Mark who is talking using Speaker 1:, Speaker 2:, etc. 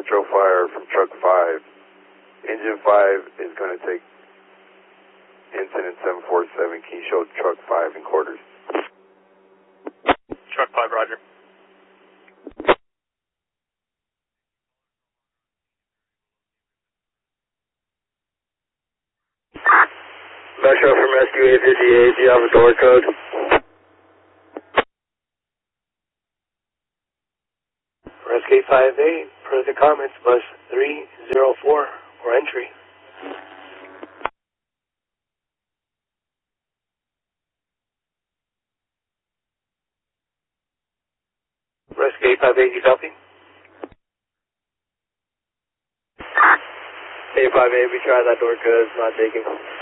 Speaker 1: Metro Fire from truck 5. Engine 5 is going to take incident 747. Can you show truck 5 in quarters?
Speaker 2: Truck 5, roger.
Speaker 1: Metro from Rescue 858, do you have a door code?
Speaker 3: Rescue 58, per the comments, bus 304 for entry. Rescue 858, you copy?
Speaker 1: 858, we tried that door code, it's not taking.